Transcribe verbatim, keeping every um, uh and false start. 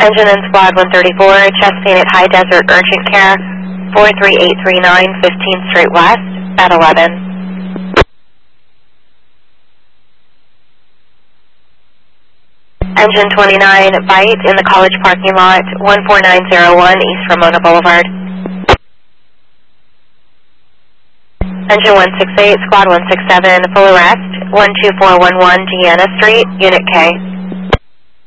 Engine in Squad one thirty-four, chest pain at High Desert Urgent Care, four three eight three nine, fifteenth Street West, at eleven. Engine twenty-nine, bite in the college parking lot, one four nine zero one East Ramona Boulevard. Engine one six eight, Squad one six seven, full arrest, one two four one one Deanna Street, Unit K.